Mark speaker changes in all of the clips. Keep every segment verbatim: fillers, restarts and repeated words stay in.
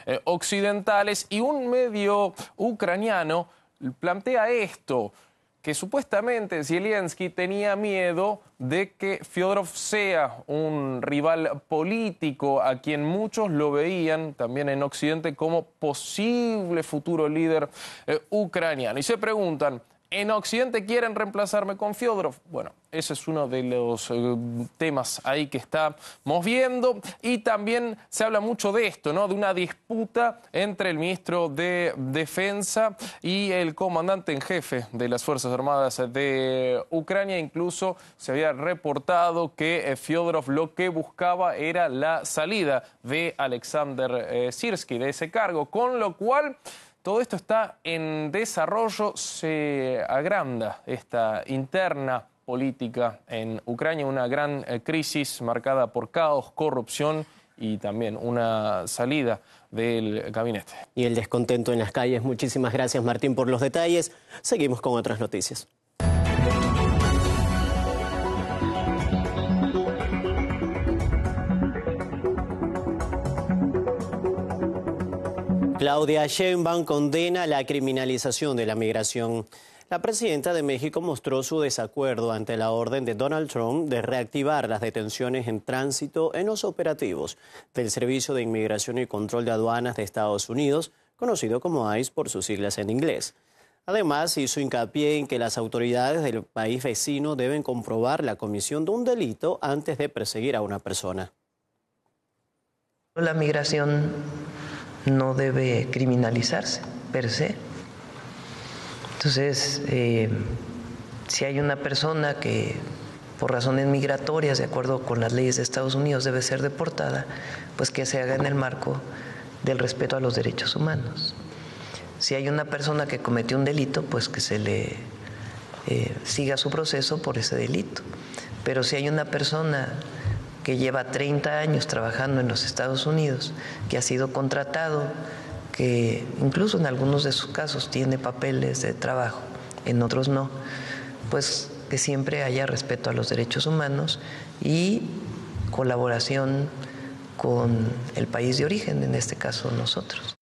Speaker 1: eh, occidentales, y un medio ucraniano plantea esto, que supuestamente Zelensky tenía miedo de que Fyodorov sea un rival político a quien muchos lo veían también en Occidente como posible futuro líder eh, ucraniano. Y se preguntan, ¿en Occidente quieren reemplazarme con Fyodorov? Bueno, ese es uno de los eh, temas ahí que estamos viendo. Y también se habla mucho de esto, ¿no? De una disputa entre el ministro de Defensa y el comandante en jefe de las Fuerzas Armadas de Ucrania. Incluso se había reportado que eh, Fyodorov lo que buscaba era la salida de Alexander eh, Sirski de ese cargo, con lo cual todo esto está en desarrollo. Se agranda esta interna política en Ucrania, una gran eh, crisis marcada por caos, corrupción y también una salida del gabinete.
Speaker 2: Y el descontento en las calles. Muchísimas gracias, Martín, por los detalles. Seguimos con otras noticias. Claudia Sheinbaum condena la criminalización de la migración. La presidenta de México mostró su desacuerdo ante la orden de Donald Trump de reactivar las detenciones en tránsito en los operativos del Servicio de Inmigración y Control de Aduanas de Estados Unidos, conocido como ICE por sus siglas en inglés. Además, hizo hincapié en que las autoridades del país vecino deben comprobar la comisión de un delito antes de perseguir a una persona.
Speaker 3: La migración no debe criminalizarse per se. Entonces, eh, si hay una persona que por razones migratorias, de acuerdo con las leyes de Estados Unidos, debe ser deportada, pues que se haga en el marco del respeto a los derechos humanos. Si hay una persona que cometió un delito, pues que se le eh, siga su proceso por ese delito. Pero si hay una persona que lleva treinta años trabajando en los Estados Unidos, que ha sido contratado, que incluso en algunos de sus casos tiene papeles de trabajo, en otros no, pues que siempre haya respeto a los derechos humanos y colaboración con el país de origen, en este caso nosotros.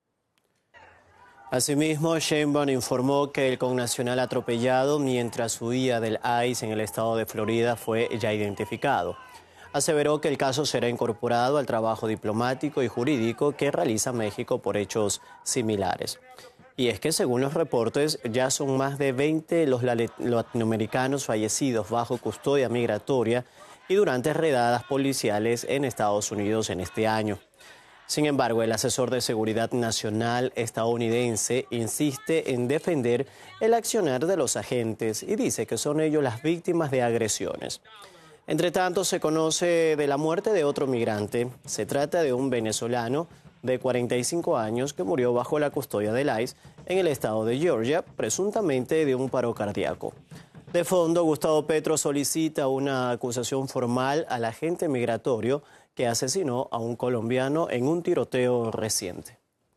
Speaker 2: Asimismo, Sheinbaum informó que el connacional atropellado mientras huía del ICE en el estado de Florida fue ya identificado. Aseveró que el caso será incorporado al trabajo diplomático y jurídico que realiza México por hechos similares. Y es que, según los reportes, ya son más de veinte los latinoamericanos fallecidos bajo custodia migratoria y durante redadas policiales en Estados Unidos en este año. Sin embargo, el asesor de seguridad nacional estadounidense insiste en defender el accionar de los agentes y dice que son ellos las víctimas de agresiones. Entre tanto, se conoce de la muerte de otro migrante. Se trata de un venezolano de cuarenta y cinco años que murió bajo la custodia del ICE en el estado de Georgia, presuntamente de un paro cardíaco. De fondo, Gustavo Petro solicita una acusación formal al agente migratorio que asesinó a un colombiano en un tiroteo reciente.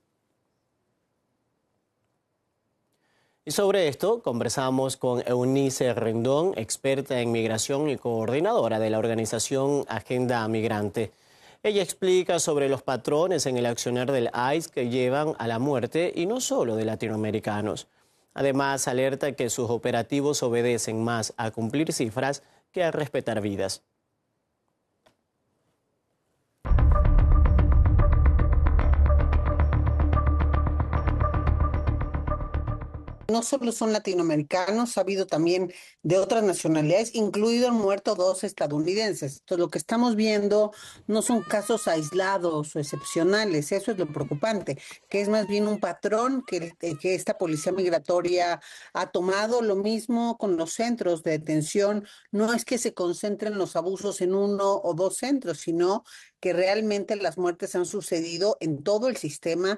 Speaker 2: Y sobre esto conversamos con Eunice Rendón, experta en migración y coordinadora de la organización Agenda Migrante. Ella explica sobre los patrones en el accionar del ICE que llevan a la muerte y no solo de latinoamericanos. Además, alerta que sus operativos obedecen más a cumplir cifras que a respetar vidas.
Speaker 4: No solo son latinoamericanos, ha habido también de otras nacionalidades, incluido el muerto dos estadounidenses. Entonces, lo que estamos viendo no son casos aislados o excepcionales, eso es lo preocupante, que es más bien un patrón que, que esta policía migratoria ha tomado. Lo mismo con los centros de detención, no es que se concentren los abusos en uno o dos centros, sino que realmente las muertes han sucedido en todo el sistema.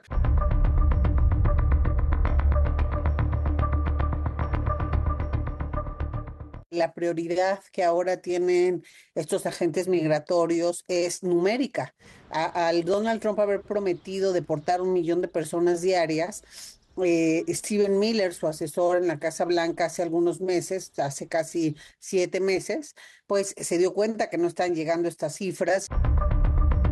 Speaker 4: La prioridad que ahora tienen estos agentes migratorios es numérica. A, al Donald Trump haber prometido deportar un millón de personas diarias, eh, Stephen Miller, su asesor en la Casa Blanca hace algunos meses, hace casi siete meses, pues se dio cuenta que no están llegando estas cifras.